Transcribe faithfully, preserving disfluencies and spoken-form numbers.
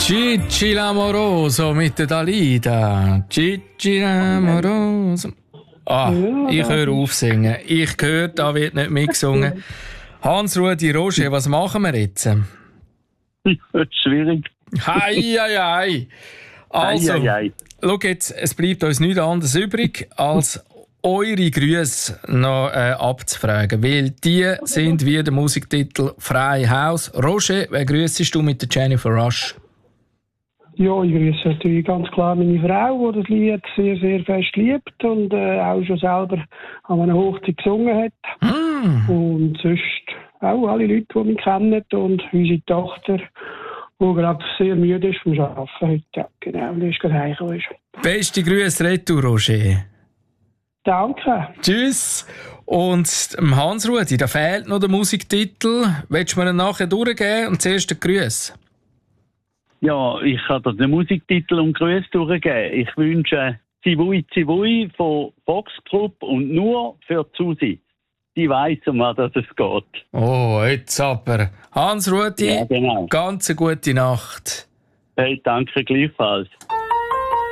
Gigi l'amoroso mit der Dalida. Gigi l'amoroso. Ah, ich höre auf singen. Ich höre, da wird nicht mitgesungen. Hans-Rudi Roger, was machen wir jetzt? Schwierig. Hei, hei, hei. Also, Hei, hei, hei. schau jetzt, es bleibt uns nichts anderes übrig, als eure Grüße noch äh, abzufragen. Weil die sind wie der Musiktitel «Frei Haus». Roger, wer grüssest du mit der Jennifer Rush? Ja, ich grüße natürlich ganz klar meine Frau, die das Lied sehr, sehr fest liebt und äh, auch schon selber an einer Hochzeit gesungen hat. Mm. Und sonst auch alle Leute, die mich kennen und unsere Tochter, die gerade sehr müde ist vom Arbeiten heute. Ja, genau, die ist gerade heimgekommen. Beste Grüße, retour, Roger. Danke. Tschüss. Und dem Hans-Rudi, da fehlt noch der Musiktitel. Willst du mir ihn nachher durchgeben und zuerst den Grüß? Ja, ich kann dir den Musiktitel und Grüße durchgeben. Ich wünsche Zivui Zivui von Fox Group und nur für Susi. Die weiss, um was es geht. Oh, jetzt aber. Hans-Rudi, Ja, genau. ganz eine gute Nacht. Hey, danke gleichfalls.